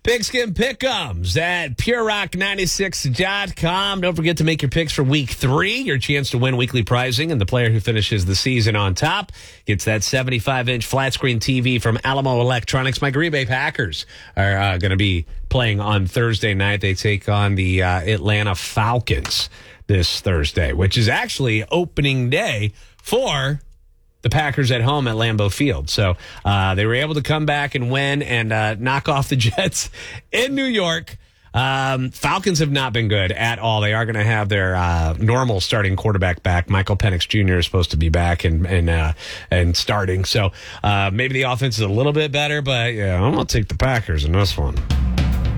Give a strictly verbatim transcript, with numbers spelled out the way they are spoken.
Pigskin Pick'ems at Pure Rock ninety-six dot com. Don't forget to make your picks for week three. Your chance to win weekly prizing, and the player who finishes the season on top gets that seventy-five inch flat screen T V from Alamo Electronics. My Green Bay Packers are uh, going to be playing on Thursday night. They take on the uh, Atlanta Falcons this Thursday, which is actually opening day for the Packers at home at Lambeau Field. So uh, they were able to come back and win and uh, knock off the Jets in New York. Um, Falcons have not been good at all. They are going to have their uh, normal starting quarterback back. Michael Penix Junior is supposed to be back and and uh, and starting. So uh, maybe the offense is a little bit better, but yeah, I'm going to take the Packers in this one.